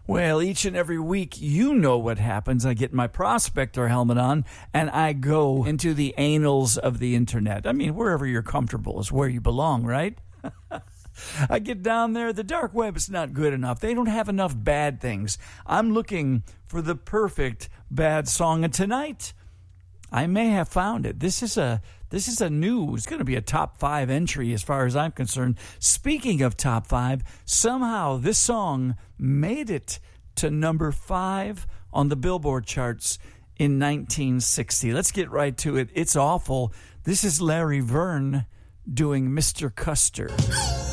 Well, each and every week, you know what happens. I get my prospector helmet on, and I go into the annals of the internet. I mean, wherever you're comfortable is where you belong, right? I get down there. The dark web is not good enough. They don't have enough bad things. I'm looking for the perfect bad song. And tonight, I may have found it. This is a new, it's going to be a top 5 entry as far as I'm concerned. Speaking of top 5, somehow this song made it to number 5 on the Billboard charts in 1960. Let's get right to it. It's awful. This is Larry Verne doing Mr. Custer.